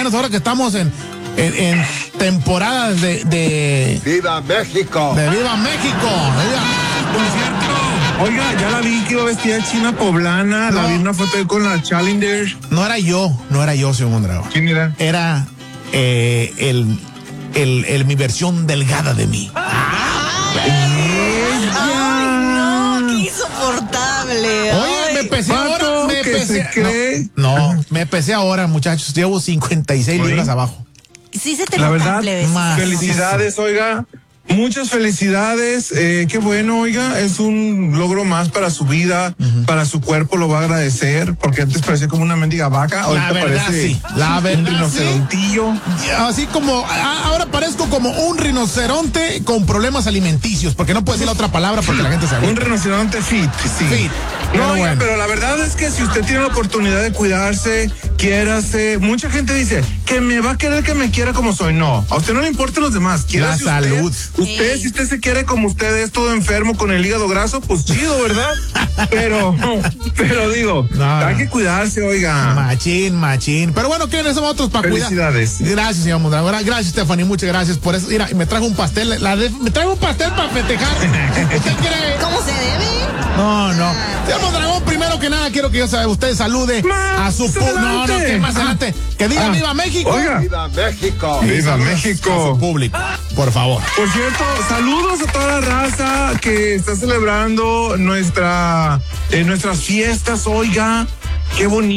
menos ahora que estamos en temporada de ¡Viva México! De Viva México. Por cierto, oiga, ya la vi que iba vestida de china poblana, la vi en una foto ahí con la Challenger. No era yo, señor Mondragón. ¿Quién era? Era mi versión delgada de mí. ¡Ay, no! ¡Qué insoportable! Oye, me pesé ahora. Me pesé ahora, muchachos. Llevo 56 libras abajo. Sí se te La nota, verdad, plebes. felicidades, oiga. Muchas felicidades, qué bueno, oiga, es un logro más para su vida, para su cuerpo, lo va a agradecer, porque antes parecía como una mendiga vaca, ahorita parece un rinocerontillo. Así como, ahora parezco como un rinoceronte con problemas alimenticios, porque no puedo decir la otra palabra porque la gente sabe. Un rinoceronte fit, sí. Fit. No, oiga, pero la verdad es que si usted tiene la oportunidad de cuidarse, quiérase, mucha gente dice que me va a querer que me quiera como soy. No, a usted no le importan los demás, quiérase la salud. Usted, si usted se quiere como usted es, todo enfermo con el hígado graso, pues chido, ¿verdad? pero digo, hay que cuidarse, oiga. Machín. Pero bueno, ¿quiénes somos otros para cuidar? Felicidades. Gracias, señor Mondragón. Gracias, Stephanie, muchas gracias por eso. Mira, me trajo un pastel. Me traigo un pastel para festejar. ¿Usted quiere? ¿Cómo se debe? No. Señor Mondragón, primero que nada, quiero que usted salude a su público. No, que más adelante. Que diga Viva México. Oiga. ¡Viva México! ¡Viva México! A su público, por favor. Por cierto, saludos a toda la raza que está celebrando nuestras fiestas, oiga. Qué bonito.